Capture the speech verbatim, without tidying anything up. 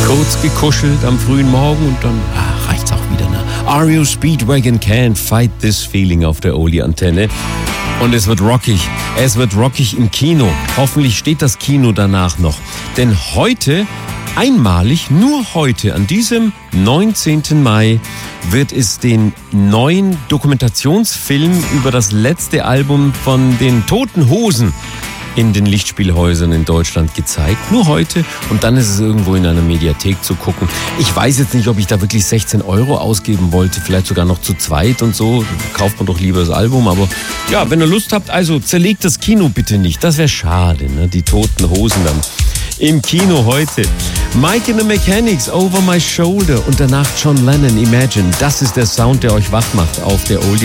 Kurz gekuschelt am frühen Morgen und dann ah, reicht's auch wieder. Ne? R E O Speedwagon Can't Fight This Feeling auf der Oli-Antenne. Und es wird rockig. Es wird rockig im Kino. Hoffentlich steht das Kino danach noch. Denn heute, einmalig, nur heute, an diesem neunzehnten Mai, wird es den neuen Dokumentationsfilm über das letzte Album von den Toten Hosen in den Lichtspielhäusern in Deutschland gezeigt. Nur heute. Und dann ist es irgendwo in einer Mediathek zu gucken. Ich weiß jetzt nicht, ob ich da wirklich sechzehn Euro ausgeben wollte. Vielleicht sogar noch zu zweit und so. Kauft man doch lieber das Album. Aber ja, wenn ihr Lust habt, also zerlegt das Kino bitte nicht. Das wäre schade, ne? Die Toten Hosen dann im Kino heute. Mike and the Mechanics, Over My Shoulder. Und danach John Lennon, Imagine. Das ist der Sound, der euch wach macht auf der Oldie.